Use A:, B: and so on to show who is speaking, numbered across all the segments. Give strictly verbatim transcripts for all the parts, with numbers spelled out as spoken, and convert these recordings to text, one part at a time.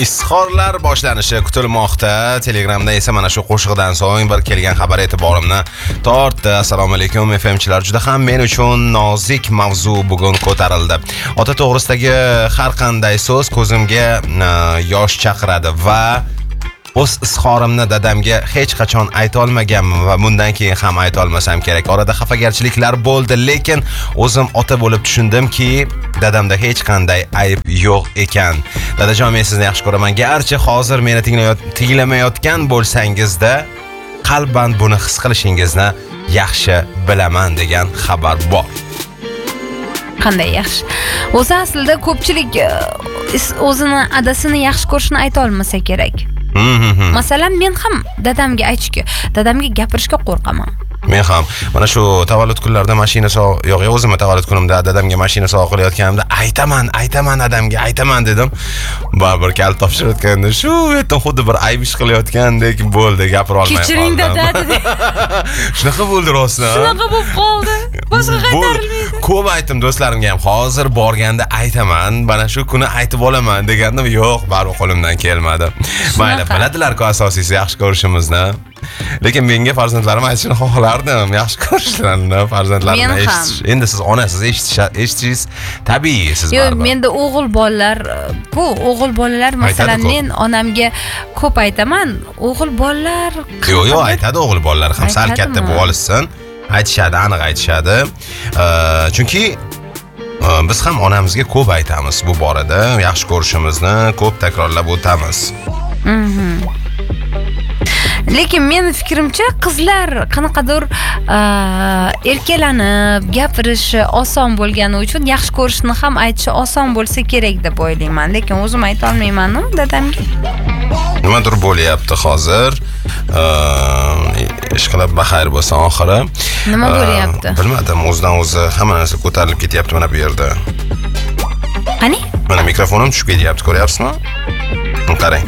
A: Izhorlar boshlanishi kutilmoqda. Telegramda esa mana shu qo'shiqdan so'ng bir kelgan xabar e'tiborimni tortdi. Assalomu alaykum F M chilar. Juda ham men uchun nozik mavzu bugun ko'tarildi. Ota to'g'risidagi har qanday so'z ko'zimga yosh chaqiradi va o'z izhorimni dadamga hech qachon ayta olmaganman va bundan keyin ham ayta olmasam kerak. Orada xafagarchiliklar bo'ldi, lekin o'zim ota bo'lib tushundimki, dadamda hech qanday ayb yo'q ekan. Dadajon, men sizni yaxshi ko'raman. Garchi hozir meni tinglamayotgan bo'lsangizda, qalban buni his qilishingizni yaxshi bilaman degan xabar bor.
B: Qanday yaxshi. O'zi aslida ko'pchilik o'zini adasini yaxshi ko'rishni ayta olmasa kerak. Masalan, men ham dadamga aytishga, dadamga gapirishga qo'rqaman.
A: Men ham mana shu tavallud kunlarida mashina sog' yo'q, o'zimni tavallud kunimda dadamga mashina sog' qilayotganimda aytaman, aytaman dadamga, aytaman dedim. Baribir kalit topshirayotganda shu yerdan xuddi bir ayb ish qilayotgandek bo'ldi, gapira olmay qoldim.
B: Kechiring dada dedi.
A: Shunaqa bo'ldi rostdan.
B: Shunaqa bo'lib qoldi. Boshqa qaytarilmaydi.
A: Ko'p aytdim do'stlarimga ham, hozir borganda aytaman, mana shu kuni aytib olaman degandim, yo'q, baribir qo'limdan kelmadi. Mayli, biladilar-ku asosiysi yaxshi ko'rishimizni. Lekin menga farzandlarim aytishini xohlardim, yaxshi ko'rishlarini, farzandlarimni eshitish. Endi siz onasiz, eshitishingiz tabiiy, siz baribir.
B: Yo'q, menda o'g'il bolalar, bu o'g'il bolalar masalan men onamga ko'p aytaman, o'g'il bolalar
A: Yo'q, yo'q, aytadi o'g'il bolalar ham sal katta bo'lib olishsin. Aytishadi, aniq aytishadi. Chunki biz ham onamizga ko'p aytamiz bu borada, yaxshi ko'rishimizni ko'p takrorlab o'tamiz.
B: Mhm. Lekin men fikrimcha qizlar qanaqadir erkalanib gapirishi oson bo'lgani uchun yaxshi ko'rishni ham aytishi oson bo'lsa kerak deb o'ylayman. Lekin o'zim ayta olmayman-ku dadamga.
A: Nimadir bo'lyapti hozir. Ishqilib baxayr bo'lsin oxiri.
B: Nima bo'lyapti?
A: Bilmadim, o'zidan o'zi hamma narsa ko'tarilib ketyapti mana bu yerda.
B: Qani?
A: Mana mikrofonim tushib ketyapti, ko'ryapsizmi? Qarang.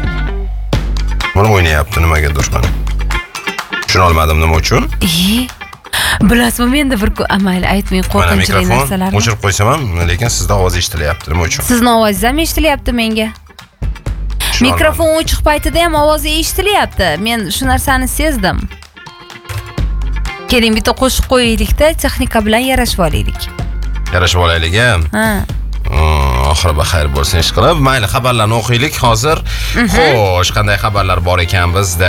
A: Mana o'ynayapti nimaga dushman. Tushuna olmadim nima uchun?
B: E, bilasizmi, menda bir amayli aytmay qo'rqinchli narsalar.
A: O'chirib qo'ysam ham, lekin sizda ovoz eshitilyapti. Nima uchun?
B: Sizning ovozingiz ham eshitilyapti menga. Mikrofon ochiq paytida ham ovozi eshitilyapti. Men shu narsani sezdim. Keling, bitta qo'shiq qo'yaylik-da, texnika bilan yarashib olaylik.
A: Yarashib olaylik ham.
B: Ha.
A: Oxiri baxayr bo'lsin ish qilib. Mayli, xabarlarni o'qiylik hozir. Xo'sh, qanday xabarlar bor ekan bizda?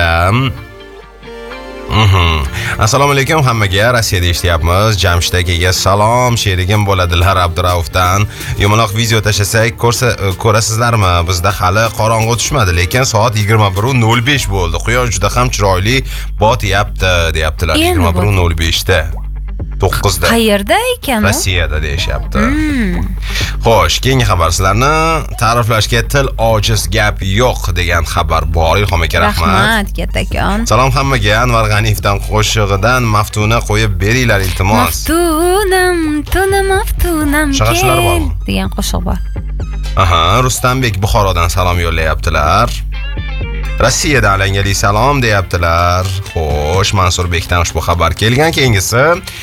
A: Mhm. Assalomu alaykum hammaga. Rossiyada ishlayapmiz. Jamshid akaga salom. Sherigim bo'ladilar Abduraufdan. Yomaloq video tashlasak ko'rasizlarmi? Bizda hali qorong'u tushmadi, lekin soat yigirma bir nol besh bo'ldi. Quyosh juda ham chiroyli botyapti, deyaptilar yigirma bir nol besh da. to'qqizda.
B: Qayerda ekan u?
A: Rossiyada deyapti. Xo'sh, keyingi xabar sizlarni ta'riflashga til ojiz gap yo'q degan xabar bor. Ilhom aka, rahmat.
B: Rahmat, kattakon.
A: Salom hammaga. Anvar G'aniyevdan qo'shig'idan Maftuna qo'yib beringlar iltimos.
B: Maftunam, tuna maftunam
A: kel
B: degan qo'shiq bor.
A: Aha, Rustambek Buxorodan salom yo'llayaptilar. Rossiyada alangali salom deyaptilar. Xo'sh, Mansurbekdan ushbu xabar kelgan. Keyingisi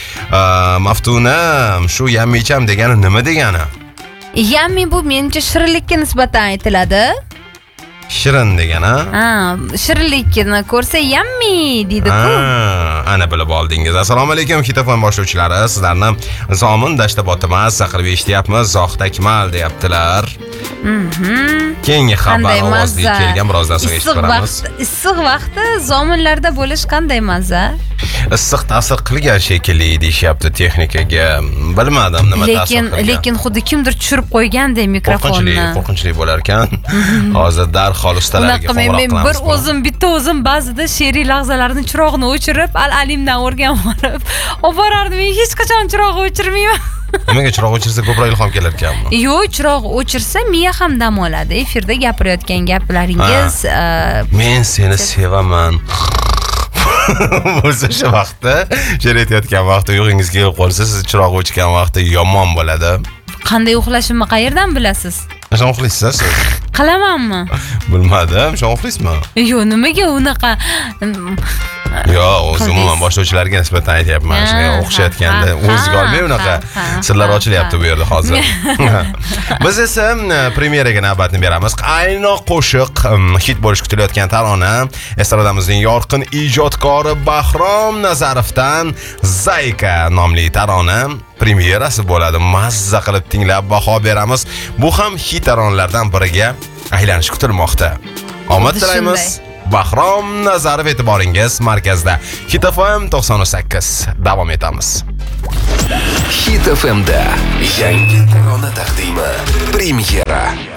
A: Maftunam, shu yammicham degani nima degani?
B: Yammi bu menimcha shirinlikka nisbatan aytiladi.
A: Shirin degani?
B: Ha, shirinlikni ko'rsa yammi deydi-ku.
A: Ha, ana bilib oldingiz. Assalomu alaykum kitofon boshlovchilari. Sizlarni Zomin Dashtabotimiz saqlab eshityapmiz. Zohid Akmal deyaptilar.
B: Mhm.
A: Keyingi xabar ovozli kelgan, birozdan so'ng eshitib ko'ramiz.
B: Issiq vaqtda zominlarda bo'lish qanday mazza?
A: Issiq ta'sir qilgan shekilli deyishyapti texnikaga. Bilmadim nima ta'sir qilgan.
B: Lekin lekin xuddi kimdir tushirib qo'ygandek mikrofonni.
A: Qo'rqinchli, qo'rqinchli bo'lar ekan. Hozir darhol ustalarga qo'ng'iroq qilamiz.
B: Men bir o'zim bitta o'zim ba'zida she'riy lahzalarni chirog'ini o'chirib, al-alimdan o'rganib olib, olib borardim. Men hech qachon chirog'ni o'chirmayman.
A: Nimaga chiroq o'chirsa ko'proq ilhom kelar ekanmi?
B: Yo'q, chiroq o'chirsa miya ham dam oladi. Efirda gapirayotgan gaplaringiz.
A: Men seni sevaman. O'sha shu vaqtda, she'r aytayotgan vaqtda uyqingiz kelib qolsa, siz chiroq o'chgan vaqtda yomon bo'ladi.
B: Qanday uxlashimni qayerdan bilasiz?
A: Qachon uxlaysiz siz?
B: Qilamanmi?
A: Bilmadim, qachon uxlaysizmi?
B: Yo'q, nimaga unaqa
A: Yo'q, o'zi umuman boshlovchilarga nisbatan aytyapman. Shunga o'xshatganda o'ziga olmay unaqa sirlar ochilyapti bu yerda hozir. Biz esa premyeraga navbatni beramiz. Qaynoq qo'shiq hit bo'lish kutilayotgan tarona estradamizning yorqin ijodkori Bahrom Nazarovdan Zayka nomli tarona premyerasi bo'ladi. Mazza qilib tinglab baho beramiz. Bu ham hit taronalardan biriga aylanish kutilmoqda. Omad tilaymiz. Bahrom Nazarov e'tiboringiz markazda. Hit F M to'qson sakkiz davom etamiz.
C: Hit F M'da yangi tarona taqdimi premyera.